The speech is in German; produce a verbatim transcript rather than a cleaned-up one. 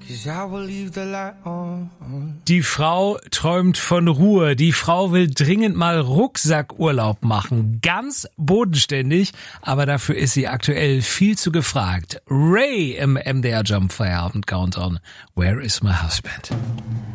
Die Frau träumt von Ruhe. Die Frau will dringend mal Rucksackurlaub machen. Ganz bodenständig, aber dafür ist sie aktuell viel zu gefragt. Ray im M D R Jump Feierabend Countdown. Where is my husband?